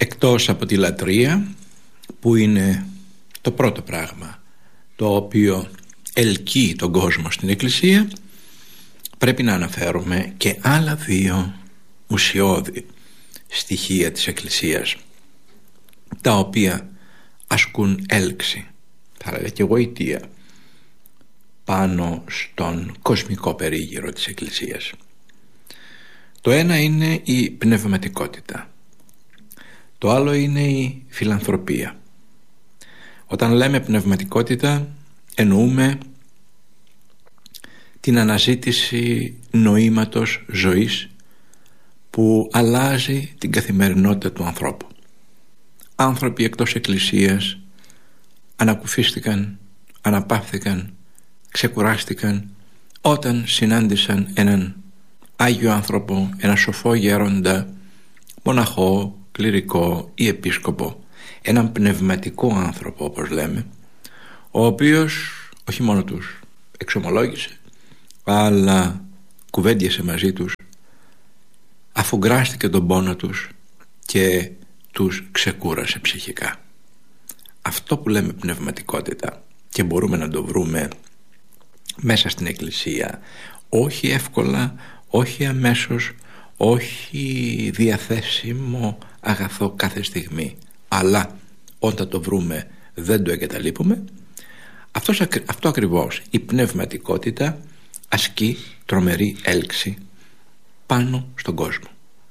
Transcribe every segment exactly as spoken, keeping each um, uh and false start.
Εκτός από τη λατρεία, που είναι το πρώτο πράγμα το οποίο ελκύει τον κόσμο στην Εκκλησία, πρέπει να αναφέρουμε και άλλα δύο ουσιώδη στοιχεία της Εκκλησίας, τα οποία ασκούν έλξη, θα λέγα και γοητεία, πάνω στον κοσμικό περίγυρο της Εκκλησίας. Το ένα είναι η πνευματικότητα, το άλλο είναι η φιλανθρωπία. Όταν λέμε πνευματικότητα, εννοούμε την αναζήτηση νοήματος ζωής που αλλάζει την καθημερινότητα του ανθρώπου. Άνθρωποι εκτός εκκλησίας ανακουφίστηκαν, αναπαύθηκαν, ξεκουράστηκαν όταν συνάντησαν έναν Άγιο άνθρωπο, ένα σοφό γέροντα, μοναχό, κληρικό ή επίσκοπο, έναν πνευματικό άνθρωπο όπως λέμε, ο οποίος όχι μόνο τους εξομολόγησε, αλλά κουβέντιασε μαζί τους, αφουγκράστηκε τον πόνο τους και τους ξεκούρασε ψυχικά. Αυτό που λέμε πνευματικότητα, και μπορούμε να το βρούμε μέσα στην Εκκλησία, όχι εύκολα, όχι αμέσως, όχι διαθέσιμο αγαθό κάθε στιγμή, αλλά όταν το βρούμε δεν το εγκαταλείπουμε. Αυτός, αυτό ακριβώς, η πνευματικότητα, ασκεί τρομερή έλξη πάνω στον κόσμο.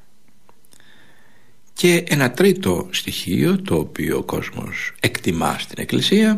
Και ένα τρίτο στοιχείο, το οποίο ο κόσμος εκτιμά στην Εκκλησία,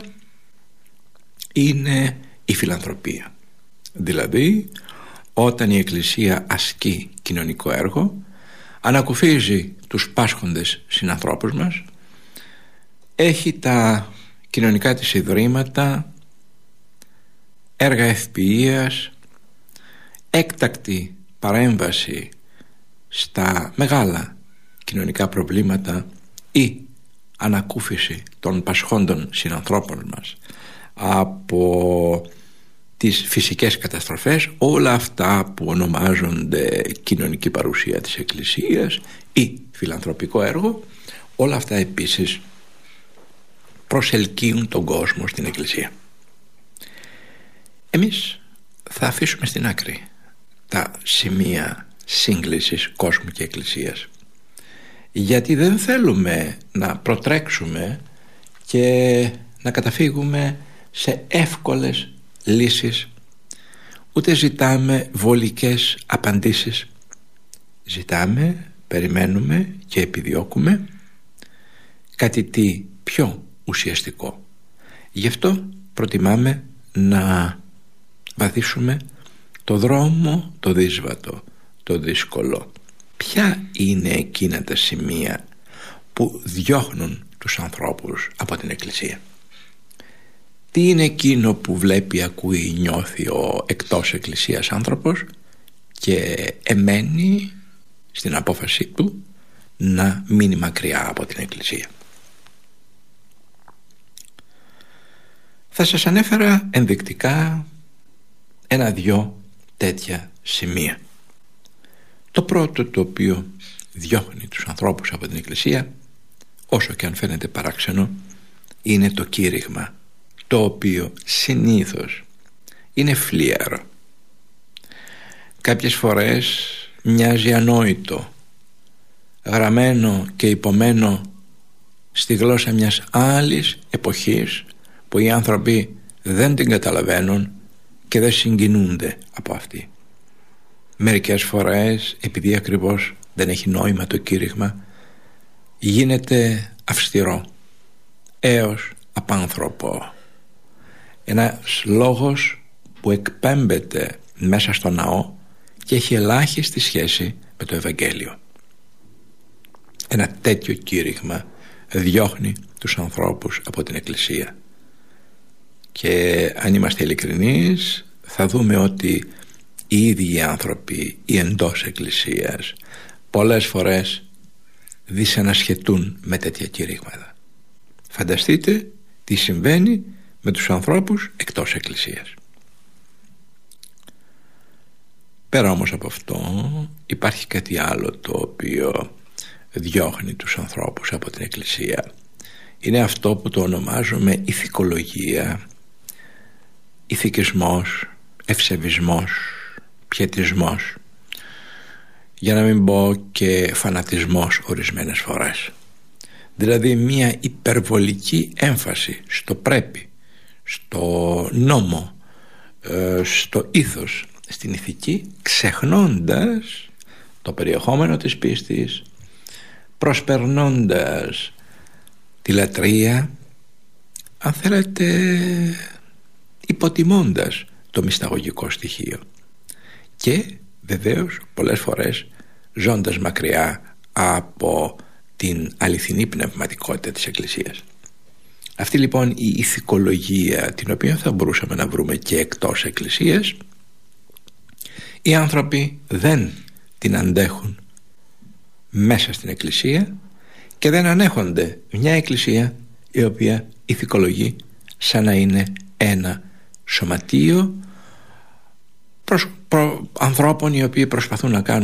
είναι η φιλανθρωπία. Δηλαδή, όταν η Εκκλησία ασκεί κοινωνικό έργο, ανακουφίζει τους πάσχοντες συνανθρώπους μας, έχει τα κοινωνικά της ιδρύματα, έργα ευποιίας, έκτακτη παρέμβαση στα μεγάλα κοινωνικά προβλήματα ή ανακούφιση των πασχόντων συνανθρώπων μας από τις φυσικές καταστροφές, όλα αυτά που ονομάζονται κοινωνική παρουσία της Εκκλησίας ή φιλανθρωπικό έργο, όλα αυτά επίσης προσελκύουν τον κόσμο στην Εκκλησία. Εμείς θα αφήσουμε στην άκρη τα σημεία σύγκλησης κόσμου και Εκκλησίας, γιατί δεν θέλουμε να προτρέξουμε και να καταφύγουμε σε εύκολες λύσεις, ούτε ζητάμε βολικές απαντήσεις. Ζητάμε, περιμένουμε και επιδιώκουμε κάτι τι πιο ουσιαστικό. Γι' αυτό προτιμάμε να βαδίσουμε το δρόμο το δύσβατο, το δύσκολο. Ποια είναι εκείνα τα σημεία που διώχνουν τους ανθρώπους από την Εκκλησία? Τι είναι εκείνο που βλέπει, ακούει, νιώθει ο εκτός Εκκλησίας άνθρωπος και εμένει στην απόφαση του να μείνει μακριά από την Εκκλησία? Θα σας ανέφερα ενδεικτικά ένα-δυο τέτοια σημεία. Το πρώτο, το οποίο διώχνει τους ανθρώπους από την Εκκλησία, όσο και αν φαίνεται παράξενο, είναι το κήρυγμα, το οποίο συνήθως είναι φλίαρο. Κάποιες φορές μοιάζει ανόητο, γραμμένο και υπομένο στη γλώσσα μιας άλλης εποχής που οι άνθρωποι δεν την καταλαβαίνουν και δεν συγκινούνται από αυτή. Μερικές φορές, επειδή ακριβώς δεν έχει νόημα το κήρυγμα, γίνεται αυστηρό έως απάνθρωπο. Ένας λόγος που εκπέμπεται μέσα στο ναό και έχει ελάχιστη σχέση με το Ευαγγέλιο. Ένα τέτοιο κήρυγμα διώχνει τους ανθρώπους από την Εκκλησία. Και αν είμαστε ειλικρινείς, θα δούμε ότι οι ίδιοι οι άνθρωποι, οι εντός Εκκλησίας, πολλές φορές δυσανασχετούν με τέτοια κηρύγματα. Φανταστείτε τι συμβαίνει με τους ανθρώπους εκτός Εκκλησίας. Πέρα όμως από αυτό υπάρχει κάτι άλλο το οποίο διώχνει τους ανθρώπους από την Εκκλησία. Είναι αυτό που το ονομάζουμε ηθικολογία, ηθικισμός, ευσεβισμός, πιετισμός, για να μην πω και φανατισμός ορισμένες φορές. Δηλαδή μια υπερβολική έμφαση στο πρέπει, στο νόμο, στο ήθος, στην ηθική, ξεχνώντας το περιεχόμενο της πίστης, προσπερνώντας τη λατρεία, αν θέλετε υποτιμώντας το μυσταγωγικό στοιχείο και βεβαίως πολλές φορές ζώντας μακριά από την αληθινή πνευματικότητα της Εκκλησίας. Αυτή λοιπόν η ηθικολογία, την οποία θα μπορούσαμε να βρούμε και εκτός Εκκλησίας, οι άνθρωποι δεν την αντέχουν μέσα στην Εκκλησία και δεν ανέχονται μια Εκκλησία η οποία ηθικολογεί σαν να είναι ένα σωματείο προς, προ, ανθρώπων οι οποίοι προσπαθούν να κάνουν